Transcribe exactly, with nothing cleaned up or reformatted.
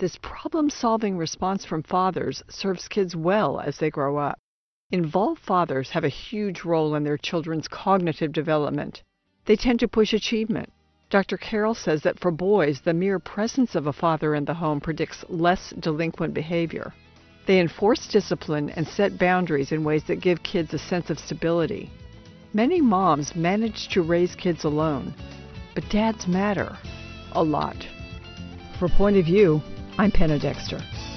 This problem-solving response from fathers serves kids well as they grow up. Involved fathers have a huge role in their children's cognitive development. They tend to push achievement. Doctor Carroll says that for boys, the mere presence of a father in the home predicts less delinquent behavior. They enforce discipline and set boundaries in ways that give kids a sense of stability. Many moms manage to raise kids alone, but dads matter a lot. For Point of View, I'm Penna Dexter.